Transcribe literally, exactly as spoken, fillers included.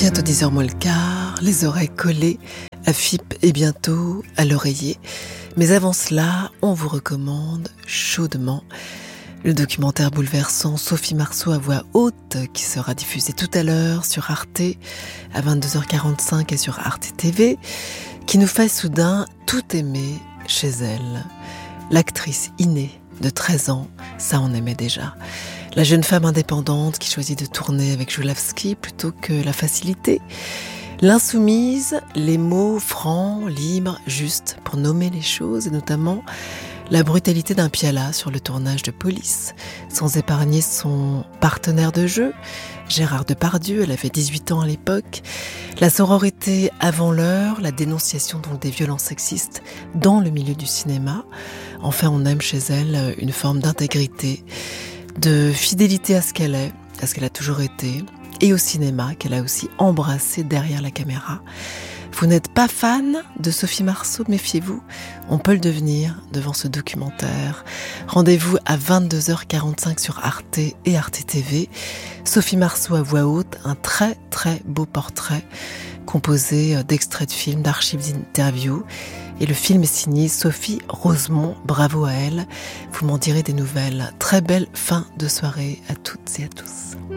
Bientôt dix heures moins le quart, les oreilles collées à F I P et bientôt à l'oreiller. Mais avant cela, on vous recommande chaudement le documentaire bouleversant Sophie Marceau à voix haute qui sera diffusé tout à l'heure sur Arte à vingt-deux heures quarante-cinq et sur Arte T V, qui nous fait soudain tout aimer chez elle. L'actrice innée de treize ans, ça on aimait déjà. La jeune femme indépendante qui choisit de tourner avec Joulawski plutôt que la facilité. L'insoumise, les mots francs, libres, justes pour nommer les choses et notamment la brutalité d'un Piala sur le tournage de Police, sans épargner son partenaire de jeu, Gérard Depardieu, elle avait dix-huit ans à l'époque. La sororité avant l'heure, la dénonciation donc des violences sexistes dans le milieu du cinéma. Enfin, on aime chez elle une forme d'intégrité, de fidélité à ce qu'elle est, à ce qu'elle a toujours été, et au cinéma qu'elle a aussi embrassé derrière la caméra. Vous n'êtes pas fan de Sophie Marceau, méfiez-vous, on peut le devenir devant ce documentaire. Rendez-vous à vingt-deux heures quarante-cinq sur Arte et Arte T V. Sophie Marceau à voix haute, un très très beau portrait composé d'extraits de films, d'archives d'interviews. Et le film est signé Sophie Rosemont, bravo à elle. Vous m'en direz des nouvelles. Très belle fin de soirée à toutes et à tous.